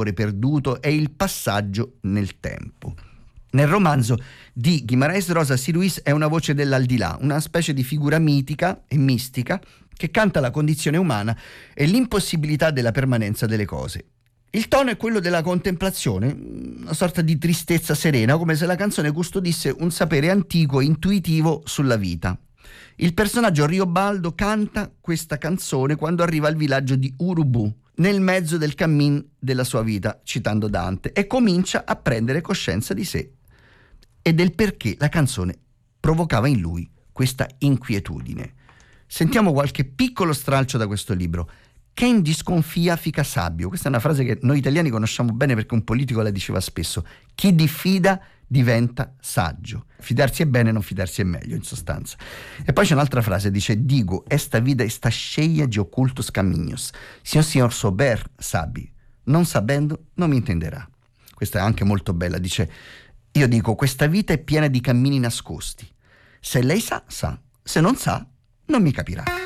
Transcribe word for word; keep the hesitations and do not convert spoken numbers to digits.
l'amore perduto e il passaggio nel tempo. Nel romanzo di Guimarães Rosa, C. Ruiz è una voce dell'aldilà, una specie di figura mitica e mistica che canta la condizione umana e l'impossibilità della permanenza delle cose. Il tono è quello della contemplazione, una sorta di tristezza serena, come se la canzone custodisse un sapere antico e intuitivo sulla vita. Il personaggio Riobaldo canta questa canzone quando arriva al villaggio di Urubu, nel mezzo del cammin della sua vita, citando Dante, e comincia a prendere coscienza di sé e del perché la canzone provocava in lui questa inquietudine. Sentiamo qualche piccolo stralcio da questo libro. Quem disconfia fica sabbio. Questa è una frase che noi italiani conosciamo bene perché un politico la diceva spesso. Chi diffida diventa saggio. Fidarsi è bene, non fidarsi è meglio, in sostanza. E poi c'è un'altra frase, dice: digo, esta vida está cheia de ocultos caminhos. Se o signor souber, sabe. Non sapendo, non mi intenderà. Questa è anche molto bella, dice: io dico, questa vita è piena di cammini nascosti. Se lei sa, sa. Se non sa, non mi capirà.